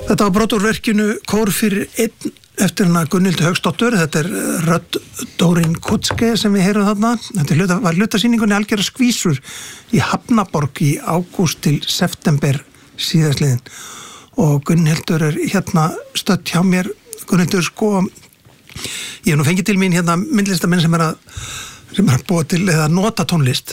Þetta var brot úr verkinu Kór fyrir einn eftir hana Gunnhildi Hauksdóttur. Þetta rödd Dórin Kutske sem við heyrum þarna. Þetta var hlutasýningunni Algjöra skvísur í Hafnaborg í ágúst til september síðastliðin. Og Gunnhildur hérna stödd hjá mér. Gunnhildur, sko, ég hef nú fengið til mín hérna myndlistamenn sem að búa til eða nota tónlist.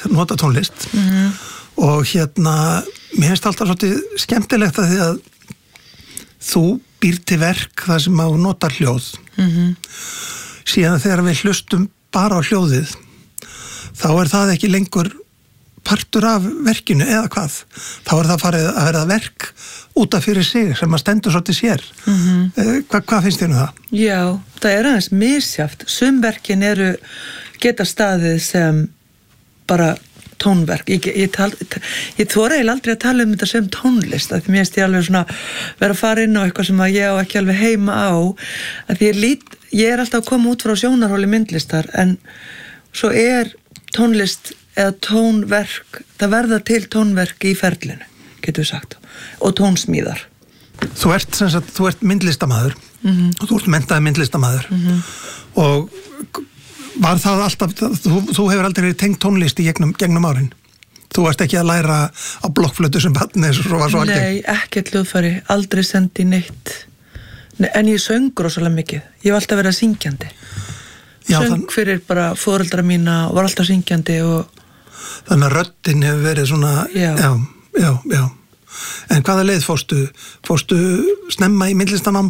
Og hérna, mér finnst alltaf svolítið skemmtilegt að því að þú býr til verk þar sem að nota hljóð. Síðan þegar við hlustum bara á hljóðið, þá það ekki lengur partur af verkinu eða hvað. Þá það farið að verða verk út af fyrir sig sem að stendur svolítið sér. Hvað finnst þér það? Já, það aðeins misjafnt. Sumverkin geta staðið sem bara tónverk. Ég þora eiginlega aldrei að tala þetta sem tónlist, af því mér finnst ég alveg svona vera að fara inn á eitthvað sem að ég á ekki alveg heima á, af því ég alltaf að koma út frá sjónarhóli myndlistar, en svo tónlist eða tónverk, það verða til tónverk í ferlinu, getur við sagt, og tónsmíðar. Þú ert myndlistamaður og þú ert menntaði myndlistamaður og var það alltaf, þú hefur aldrei verið tengt tónlist í gegnum árin? Þú varst ekki að læra á blokkflötu sem barni eins og svo var svo algengt? Nei, ekkert hljóðfæri, aldrei sendi neitt. En ég söng rosalega mikið. Ég var alltaf verið syngjandi. Söng fyrir bara foreldra mína og var alltaf syngjandi og... Þannig að röddin hefur verið svona... Já. En hvaða leið fórstu? Fórstu snemma í myndlistanám?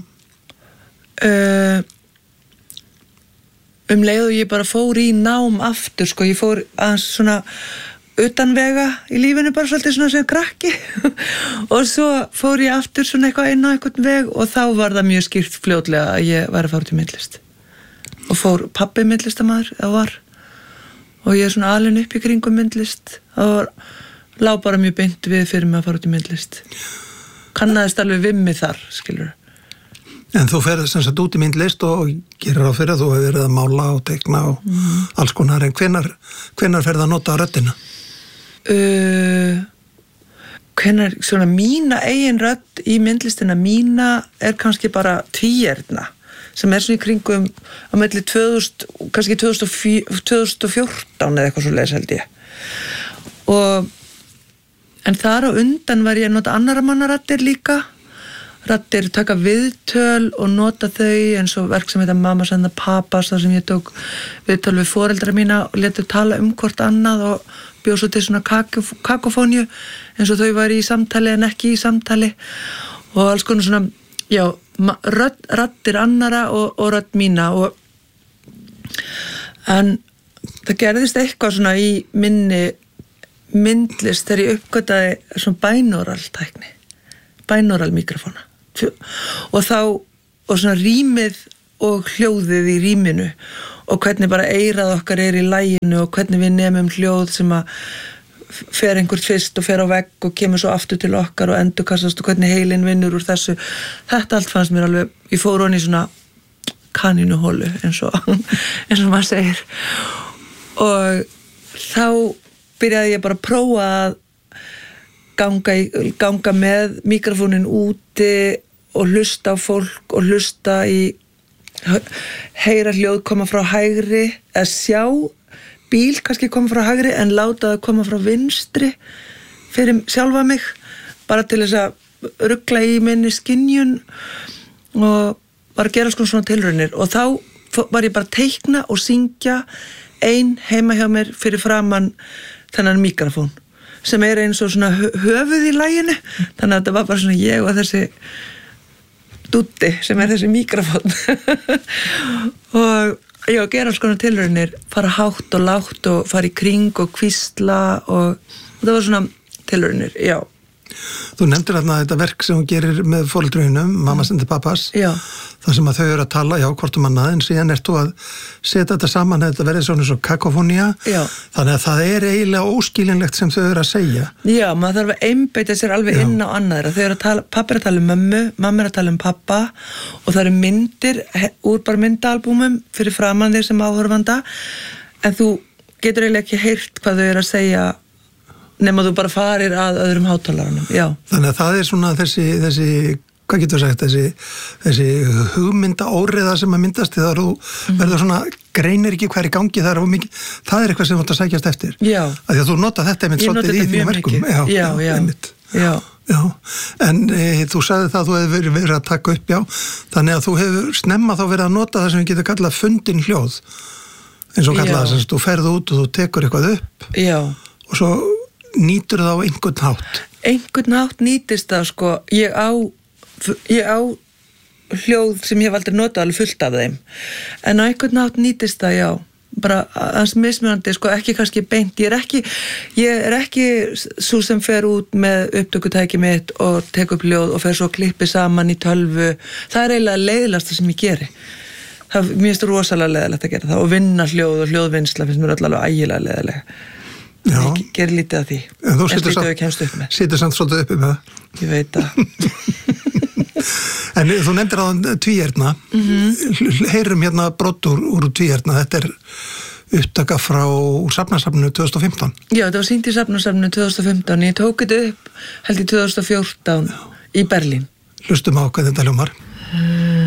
Leið og ég bara fór í nám aftur, sko, ég fór aðeins svona utanvega í lífinu bara svolítið svona sem krakki og svo fór ég aftur svona eitthvað inn á einhvern veg og þá var það mjög skýrt fljótlega að ég var að fara út í myndlist og fór pabbi myndlistamaður og ég svona alin upp í kringum myndlist og lá bara mjög beint við fyrir mig að fara út í myndlist. Kannaðist alveg við mig þar, skilur. En þú ferð sem sagt út í myndlist og gerir á fyrir að þú hefur verið að mála og teikna og alls konar, en hvenær ferð að nota röddina? Hvenær, svona mína eigin rödd í myndlistina mína kannski bara tvíerna, sem svona í kringum á milli 2000, kannski 2014 eða eitthvað svo leis held ég. En þar á undan var ég að nota annara manna raddir líka. Raddir taka viðtöl og nota þau eins og verk sem heita Mamma senda papas, þar sem ég tók viðtöl við foreldra mína og létu tala hvort annað og bjóð svo til svona kakofóníu eins og þau væri í samtali en ekki í samtali og alls konar svona, já, raddir annara og rödd mína en það gerðist eitthvað svona í minni myndlist þegar ég uppgötaði svona bænóraltækni, bænóral mikrofóna og svona rýmið og hljóðið í rýminu og hvernig bara eyrað okkar í laginu og hvernig við nemum hljóð sem að fer einhvert fyrst og fer á vegg og kemur svo aftur til okkar og endurkastast og hvernig heilinn vinnur úr þessu. Þetta allt fannst mér alveg, ég fór honi í svona kanínuholu eins og maður segir og þá byrjaði ég bara að prófa að ganga með mikrofónin úti og hlusta á fólk og hlusta í heyra hljóð koma frá hægri eða sjá bíl kannski koma frá hægri en láta það koma frá vinstri fyrir sjálfa mig bara til þess að rugla í minni skynjun og var að gera svona tilraunir og þá var ég bara að teikna og syngja ein heima hjá mér fyrir framan þennan mikrofón sem eins og svona höfuð í laginu þannig að þetta var bara svona ég og þessi dúddi sem þessi mikrofón og já, gera alls konar tilraunir fara hátt og lágt og fara í kring og hvísla og það var svona tilraunir, já. Þú nefndir þarna þetta verk sem þú gerir með foreldrunum, Mamma senda papas, þar sem að þau eru að tala, já, hvort annað, en síðan þú að setja þetta saman, þetta verið svona svo kakofónía, þannig að það eiginlega óskiljanlegt sem þau eru að segja. Já, maður þarf að einbeita sér alveg inn á annaðra. Þau eru að tala, pappi er að tala um mömmu, mamma er að tala um pappa og það eru myndir úr bara myndaalbúmum fyrir framan þér sem áhorfanda, en þú getur eiginlega ekki heyrt hvað þau eru að segja nema þú bara farir að öðrum hátalaranum, já. Þannig að það er svona þessi hvað getur sagt, þessi hugmynda óreiða sem að myndast þegar þú verður svona, greinir ekki hver í gangi, það er eitthvað sem þú átt að sækjast eftir. Já. Af því að þú nota þetta einmitt svolítið í þínum verkum. Já. En þú sagði það að þú hefur verið að taka upp, þannig að þú hefur snemma þá verið að nota það sem við getum kallað fundin hljóð, eins og kallað þess að þú ferð út og þú tekur eitthvað upp. Já. Og svo nýtur það á einhvern hátt. Einhvern hátt nýtist það, sko, ég á hljóð sem ég hef aldrei notað alveg fullt af þeim, en á einhvern nátt nýtist það, bara aðeins mismunandi, sko, ekki kannski beint, ég er ekki svo sem fer út með upptökutæki mitt og tek upp hljóð og fer svo klippi saman í tölvu, það er eiginlega leiðilegasta sem ég geri, mér finnst rosalega leiðilegt að gera það, og vinna hljóð og hljóðvinnsla finnst mér allavega ægilega leiðilega. Ég ger lítið af því, en lítið að við kemst upp með. Situr samt svolítið uppi með það. Ég veit það. En þú nefndir á tvíerna, heyrum hérna brot úr tvíerna, þetta er upptaka frá Safnasafninu 2015. Já, þetta var sýnt í Safnasafninu 2015, ég tók þetta upp held í 2014 í Berlín. Hlustum á hvað þetta hljómar.